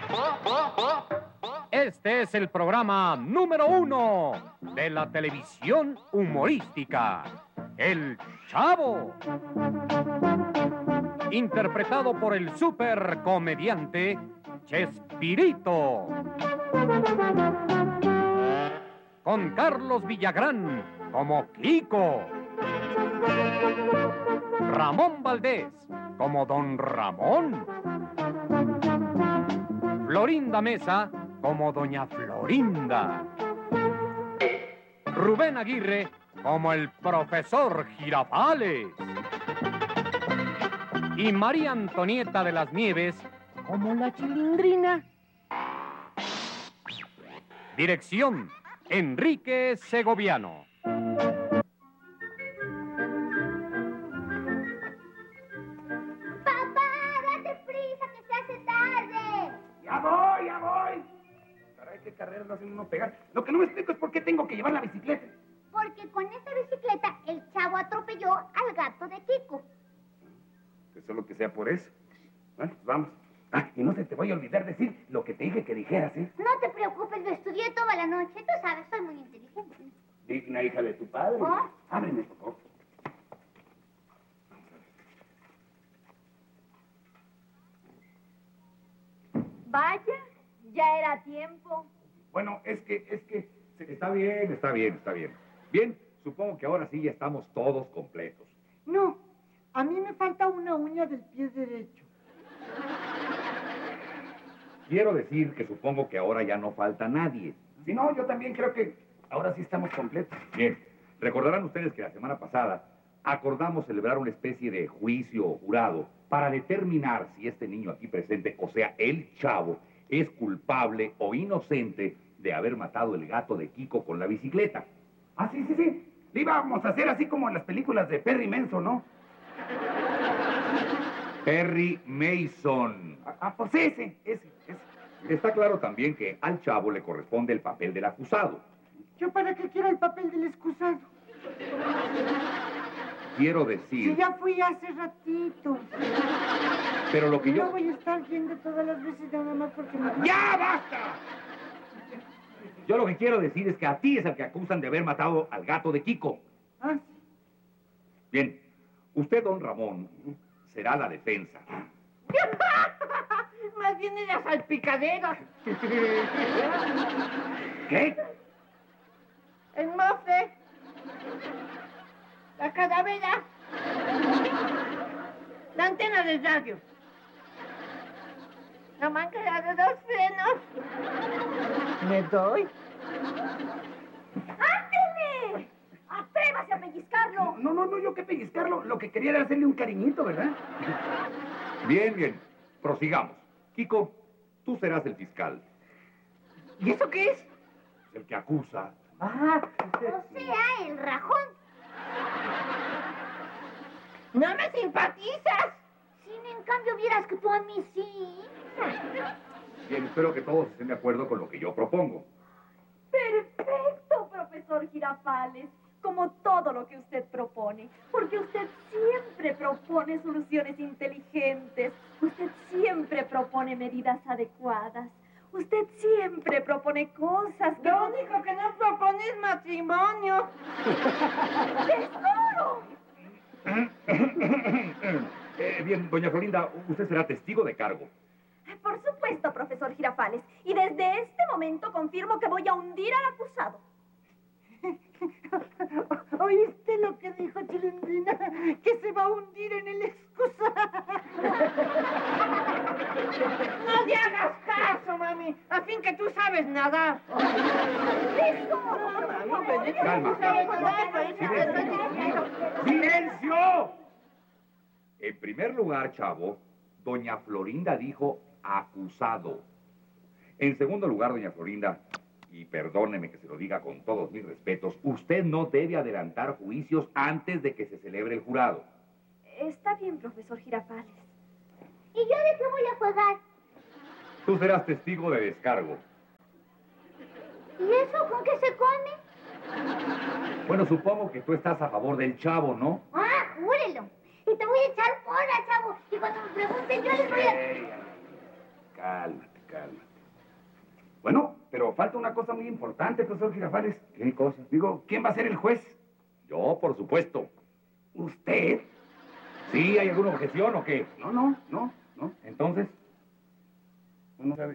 Este es el programa número 1 de la televisión humorística, El Chavo. Interpretado por el supercomediante Chespirito. Con Carlos Villagrán como Kiko. Ramón Valdés como Don Ramón. Florinda Mesa como Doña Florinda. Rubén Aguirre como el Profesor Girafales. Y María Antonieta de las Nieves como la Chilindrina. Dirección, Enrique Segoviano. ¡Papá, date prisa que se hace tarde! ¡Ya voy, ya voy! Caray, qué carreras no hacen uno pegar. Lo que no me explico es por qué tengo que llevar la bicicleta. Porque con esa bicicleta el Chavo atropelló al gato de Kiko. Que solo que sea por eso. Bueno, pues vamos. Ah, y no se te vaya a olvidar decir lo que te dije que dijeras, ¿eh? No te preocupes, lo estudié toda la noche. Tú sabes, soy muy inteligente. Digna hija de tu padre. ¿Oh? Ábreme, por favor. Vaya, ya era tiempo. Bueno, es que... Está bien, está bien, está bien. Bien, supongo que ahora sí ya estamos todos completos. No, a mí me falta una uña del pie derecho. Quiero decir que supongo que ahora ya no falta nadie. Si no, yo también creo que ahora sí estamos completos. Bien, recordarán ustedes que la semana pasada acordamos celebrar una especie de juicio o jurado para determinar si este niño aquí presente, o sea, el Chavo, es culpable o inocente de haber matado el gato de Kiko con la bicicleta. Ah, sí, sí, sí. Le íbamos a hacer así como en las películas de Perry Mason, ¿no? Perry Mason. Ah, pues ese. Está claro también que al Chavo le corresponde el papel del acusado. ¿Yo para qué quiero el papel del excusado? Quiero decir... Si ya fui hace ratito. Pero lo que yo... No voy a estar yendo todas las veces nada más porque me... ¡Ya basta! Yo lo que quiero decir es que a ti es el que acusan de haber matado al gato de Kiko. Ah, sí. Bien, usted, don Ramón, será la defensa. Más bien en la salpicadera. ¿Qué? El mofle. La calavera. La antena del radio. La manguera de los frenos. ¿Me doy? ¡Ándele! ¡Atrévase a pellizcarlo! No, yo que pellizcarlo. Lo que quería era hacerle un cariñito, ¿verdad? Bien, bien. Prosigamos. Kiko, tú serás el fiscal. ¿Y eso qué es? El que acusa. Ah, O sea, el rajón. ¿no me simpatizas? Si en cambio vieras que tú a mí sí. Bien, espero que todos estén de acuerdo con lo que yo propongo. Perfecto, profesor Girafales. Como todo lo que usted propone. Porque usted siempre propone soluciones inteligentes. Usted siempre propone medidas adecuadas. Usted siempre propone cosas que... Lo único que no propone es matrimonio. ¡Tesoro! Bien, doña Florinda, usted será testigo de cargo. Por supuesto, profesor Girafales. Y desde este momento confirmo que voy a hundir al acusado. ¿Oíste lo que dijo Chilindrina? Que se va a hundir en el excusado. No le hagas caso, mami. A fin que tú sabes nadar. Calma. ¡Silencio! En primer lugar, Chavo, doña Florinda dijo acusado. En segundo lugar, doña Florinda, y perdóneme que se lo diga con todos mis respetos, usted no debe adelantar juicios antes de que se celebre el jurado. Está bien, profesor Girafales. ¿Y yo de qué voy a jugar? Tú serás testigo de descargo. ¿Y eso con qué se come? Bueno, supongo que tú estás a favor del Chavo, ¿no? Ah, júrelo. Y te voy a echar porra, Chavo. Y cuando me pregunten, yo les voy a... Cálmate. cálmate. Bueno, pero falta una cosa muy importante, profesor Girafales. ¿Qué cosa? Digo, ¿quién va a ser el juez? Yo, por supuesto. ¿Usted? ¿Sí? ¿Hay alguna objeción o qué? No. Entonces, ¿no sabe?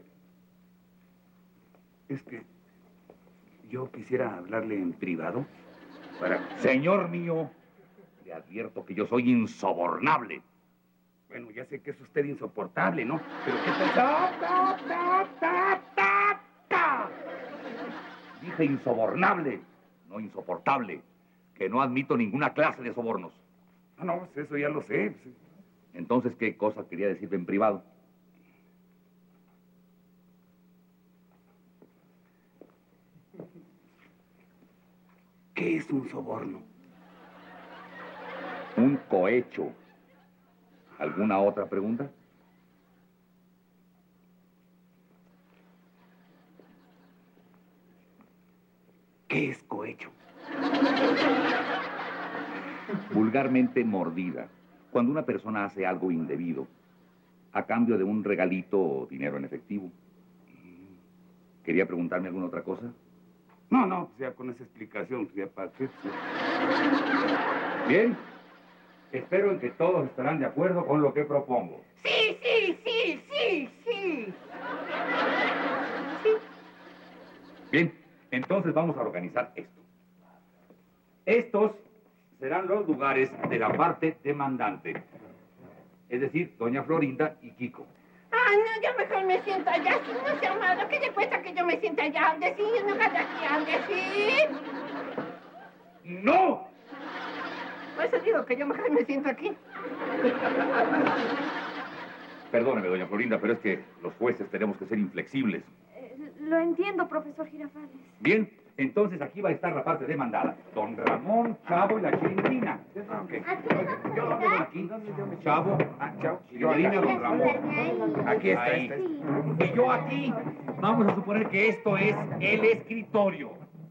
Es que yo quisiera hablarle en privado para... Señor mío, le advierto que yo soy insobornable. Bueno, ya sé que es usted insoportable, ¿no? Pero ¿qué tal? Dije insobornable, no insoportable, que no admito ninguna clase de sobornos. No, pues eso ya lo sé. Sí. Entonces, ¿qué cosa quería decirme en privado? ¿Qué es un soborno? Un cohecho. ¿Alguna otra pregunta? ¿Qué es cohecho? Vulgarmente mordida. Cuando una persona hace algo indebido, a cambio de un regalito o dinero en efectivo. ¿Quería preguntarme alguna otra cosa? No, pues ya con esa explicación, ya para qué. Bien. Espero en que todos estarán de acuerdo con lo que propongo. Sí. Bien, entonces vamos a organizar esto. Estos serán los lugares de la parte demandante. Es decir, doña Florinda y Kiko. Ah, no, yo mejor me siento allá. Si no sea malo, ¿qué le cuesta que yo me sienta allá? ¿Dónde sí? No cada aquí, ¿dónde sí? ¡No! Por eso digo que yo mejor me siento aquí. Perdóneme, doña Florinda, pero es que los jueces tenemos que ser inflexibles. Lo entiendo, profesor Girafales. Bien, entonces aquí va a estar la parte demandada. Don Ramón, Chavo y la Chilindrina. Yo lo tengo aquí. Chavo, Chilindrina, don Ramón. Aquí está. Ahí. Y yo aquí. Vamos a suponer que esto es el escritorio.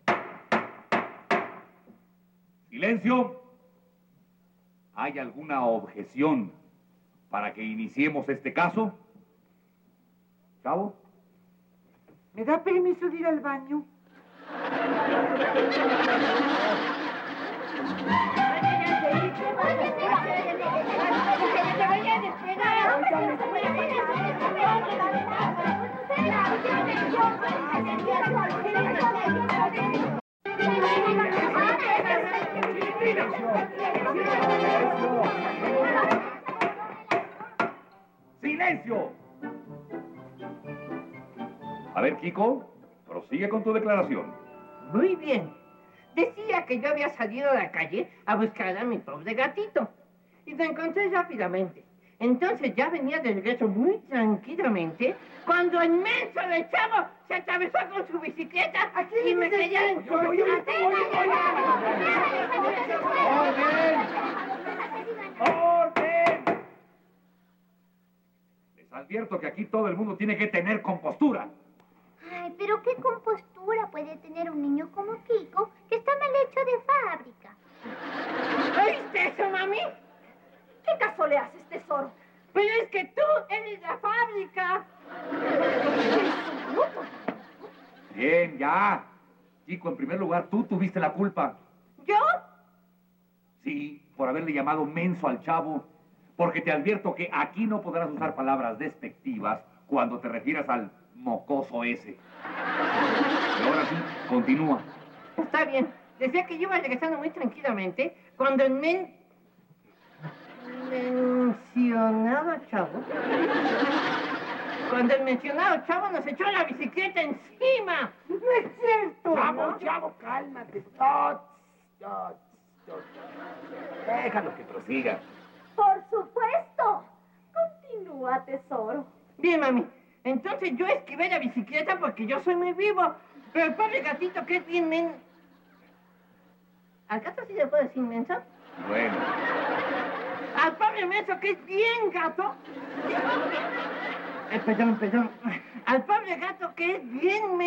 Silencio. ¿Hay alguna objeción para que iniciemos este caso? Chavo. ¿Me da permiso de ir al baño? ¡Silencio! A ver, Kiko, prosigue con tu declaración. Muy bien. Decía que yo había salido a la calle a buscar a mi pobre gatito. Y lo encontré rápidamente. Entonces ya venía de regreso muy tranquilamente cuando el menso de Chavo se atravesó con su bicicleta y me quería en ¡Orden! ¡Orden! Les advierto que aquí todo el mundo tiene que tener compostura. Ay, pero qué compostura puede tener un niño como Kiko, que está mal hecho de fábrica. ¿Oíste eso, mami? ¿Qué caso le haces, tesoro? Pero es que tú eres la fábrica. Bien, ya. Kiko, en primer lugar, tú tuviste la culpa. ¿Yo? Sí, por haberle llamado menso al Chavo. Porque te advierto que aquí no podrás usar palabras despectivas cuando te refieras al mocoso ese. Y ahora sí, continúa. Está bien. Decía que yo iba regresando muy tranquilamente cuando el mencionado Chavo... Cuando el mencionado Chavo nos echó la bicicleta encima. No es cierto. Chavo, cálmate. Déjalo que prosiga. Por supuesto. Continúa, tesoro. Bien, mami. Entonces yo esquivé la bicicleta porque yo soy muy vivo. Pero el pobre gatito que es bien ¿Al gato sí le puedo decir menso? Bueno. Al pobre menso que es bien gato. Perdón. Al pobre gato que es bien